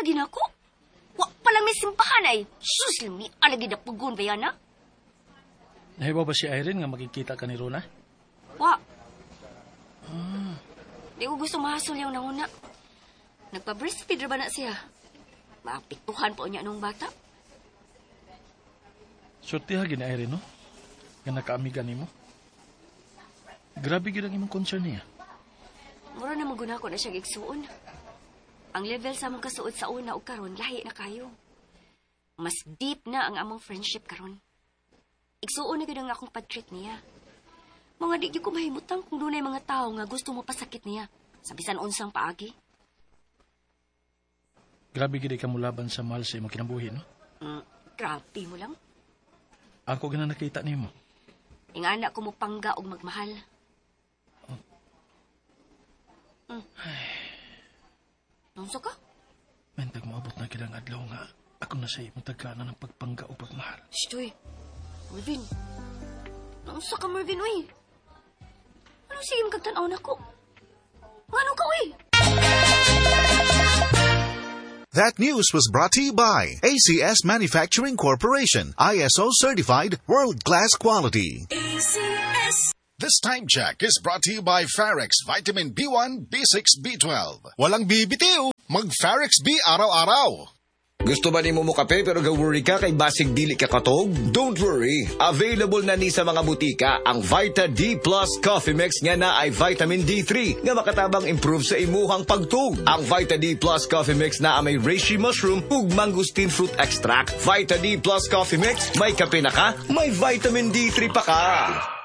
lagi na ko. Wa palang may simbahan ay. Sus, lumi, alagi na pugon ba yan, ha? Nahibaw ba si Irene nga makikita ka ni Rona? Wa. Di ko gusto mahasol yung nanguna. Nagpa-breastfeed ba na siya? Maapiktuhan po niya nung bata. Sorte ha gina Irene, no? Nga nakaamigan ni mo. Grabe gid ang imong concern niya. Mura na maguna ko na siya gigsuon. Ang level sa among kasuot sa una o karon lahi na kayo. Mas deep na ang among friendship karon. Igsuon na gid ang akong pag-treat niya. Mga di ko mahimutang kung dunay mga tao nga gusto mo pasakit niya. Sa bisan unsang paagi. Grabe gid ka mulaban sa mahal sa imong kinabuhi, no? Grabe mo lang. Ako gina nakita nimo. Ingana ko mo pangga og magmahal. Nunsa ka? Mentag moabot na kilang adlaw nga ako na sa imong tagana ng pagpangga o pagmahal. Shtoy. Mervin. Nunsa ka, Mervin, uy? Ano sige magkagtanaw na ko? Ngano ka, uy? That news was brought to you by ACS Manufacturing Corporation, ISO certified world-class quality. ACS. This time check is brought to you by Farex Vitamin B1, B6, B12. Walang bibitiw, mag-Farex B araw-araw. Gusto ba ni mo kape pero ga-worry ka kay basig dili ka katog? Don't worry! Available na ni sa mga butika ang Vita D Plus Coffee Mix nga na ay vitamin D3 nga makatabang improve sa imuhang pagtug. Ang Vita D Plus Coffee Mix na may reishi mushroom ug mangosteen fruit extract. Vita D Plus Coffee Mix, may kape na ka, may vitamin D3 pa ka.